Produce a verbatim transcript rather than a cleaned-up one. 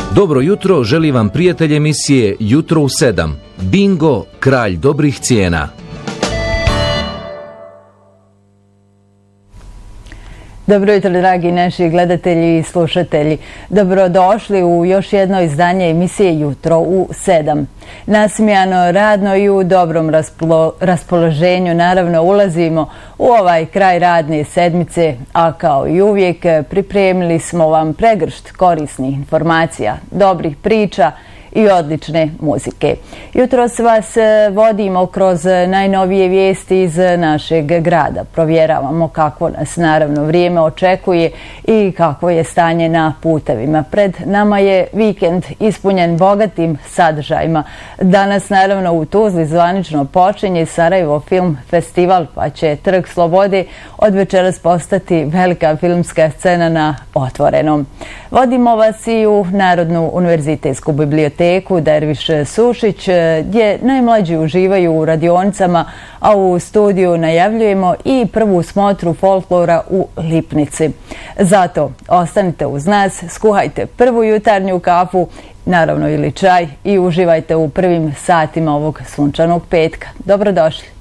Dobro jutro, želi vam prijatelj emisije Jutro u sedam. Bingo, kralj dobrih cijena. Dobro jutro, dragi naši gledatelji i slušatelji. Dobrodošli u još jedno izdanje emisije Jutro u sedam. Nasmijano, radno i u dobrom raspolo, raspoloženju naravno ulazimo u ovaj kraj radne sedmice, a kao i uvijek pripremili smo vam pregršt korisnih informacija, dobrih priča i odlične muzike. Jutros vas vodimo kroz najnovije vijesti iz našeg grada. Provjeravamo kako nas naravno vrijeme očekuje i kakvo je stanje na putevima. Pred nama je vikend ispunjen bogatim sadržajima. Danas naravno u Tuzli zvanično počinje Sarajevo Film Festival, pa će Trg Slobode od večeras postati velika filmska scena na otvorenom. Vodimo vas i u Narodnu univerzitetsku biblioteku Derviš Sušić, gdje najmlađi uživaju u radionicama, a u studiju najavljujemo i prvu smotru folklora u Lipnici. Zato ostanite uz nas, skuhajte prvu jutarnju kafu, naravno ili čaj, i uživajte u prvim satima ovog sunčanog petka. Dobrodošli.